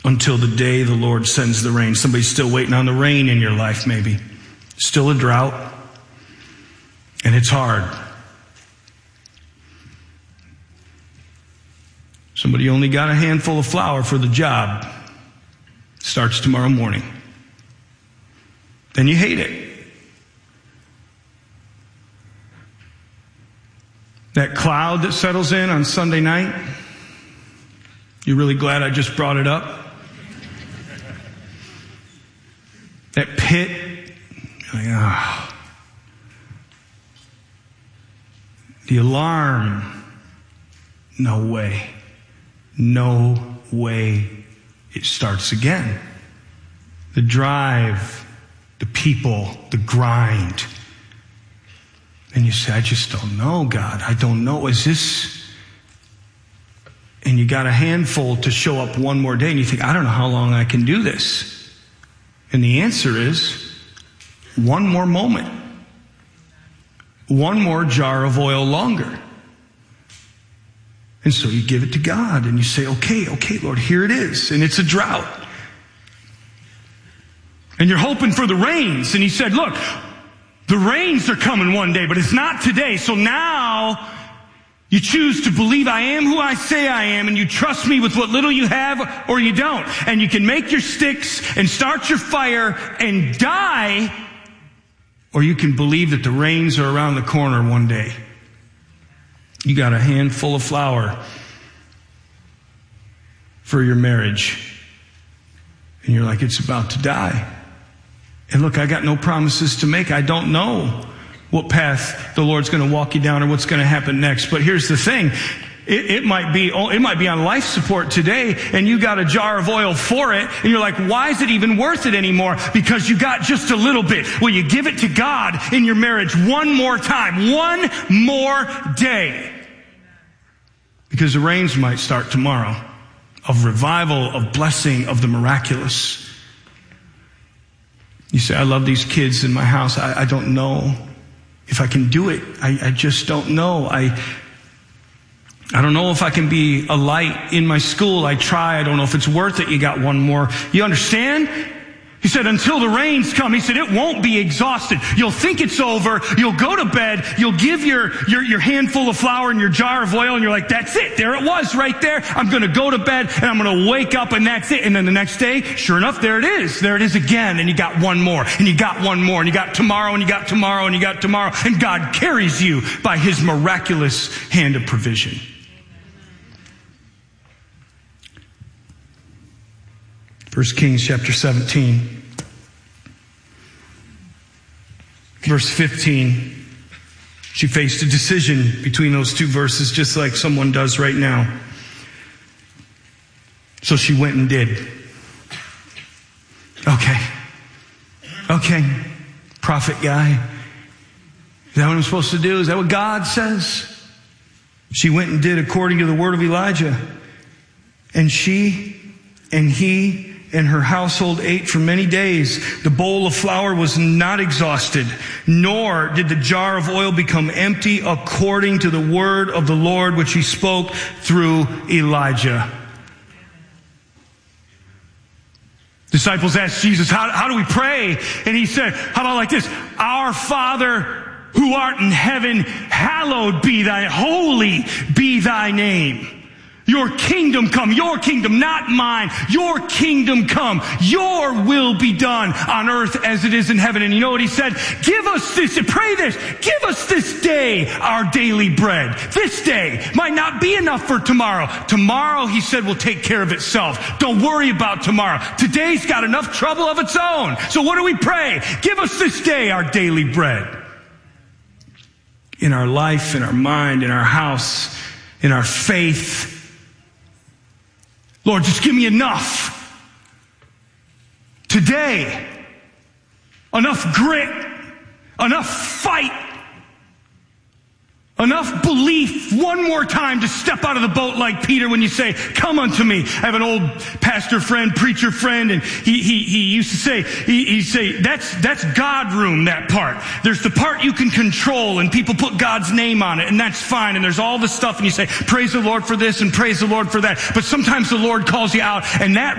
until the day the Lord sends the rain. Somebody's still waiting on the rain in your life, maybe. Still a drought. And it's hard. Somebody only got a handful of flour for the job. Starts tomorrow morning. Then you hate it. That cloud that settles in on Sunday night, you're really glad I just brought it up? That pit, you're like, ah. The alarm, no way. No way. It starts again. The drive, the people, the grind. And you say, I just don't know, God. I don't know. Is this? And you got a handful to show up one more day, and you think, I don't know how long I can do this. And the answer is one more moment. One more jar of oil longer. And so you give it to God and you say, okay, Lord, here it is. And it's a drought. And you're hoping for the rains. And he said, look, the rains are coming one day, but it's not today. So now you choose to believe I am who I say I am, and you trust me with what little you have or you don't. And you can make your sticks and start your fire and die, or you can believe that the rains are around the corner one day. You got a handful of flour for your marriage, and you're like, it's about to die. And look, I got no promises to make. I don't know what path the Lord's going to walk you down or what's going to happen next. But here's the thing. It might be on life support today, and you got a jar of oil for it, and you're like, why is it even worth it anymore? Because you got just a little bit. Well, you give it to God in your marriage one more time, one more day. Because the rains might start tomorrow of revival, of blessing, of the miraculous. You say, I love these kids in my house. I don't know if I can do it. I just don't know. I don't know if I can be a light in my school. I try. I don't know if it's worth it. You got one more. You understand? He said, until the rains come, he said, it won't be exhausted. You'll think it's over. You'll go to bed. You'll give your handful of flour and your jar of oil, and you're like, that's it. There it was right there. I'm going to go to bed, and I'm going to wake up, and that's it. And then the next day, sure enough, there it is. There it is again. And you got one more, and you got one more, and you got tomorrow, and you got tomorrow, and you got tomorrow. And God carries you by his miraculous hand of provision. First Kings chapter 17, verse 15. She faced a decision between those two verses, just like someone does right now. So she went and did. Okay, prophet guy. Is that what I'm supposed to do? Is that what God says? She went and did according to the word of Elijah. And she and he and her household ate for many days. The bowl of flour was not exhausted, nor did the jar of oil become empty, according to the word of the Lord which he spoke through Elijah. Disciples asked Jesus, how do we pray? And he said, how about like this? Our Father who art in heaven, hallowed be holy be thy name. Your kingdom come, your kingdom, not mine. Your kingdom come. Your will be done on earth as it is in heaven. And you know what he said? Give us this, pray this, give us this day our daily bread. This day might not be enough for tomorrow. Tomorrow, he said, will take care of itself. Don't worry about tomorrow. Today's got enough trouble of its own. So what do we pray? Give us this day our daily bread. In our life, in our mind, in our house, in our faith, Lord, just give me enough today, enough grit, enough fight, enough belief one more time to step out of the boat like Peter when you say, come unto me. I have an old pastor friend, preacher friend, and he used to say, he'd say, that's God room, that part. There's the part you can control, and people put God's name on it, and that's fine. And there's all the stuff, and you say, praise the Lord for this and praise the Lord for that. But sometimes the Lord calls you out, and that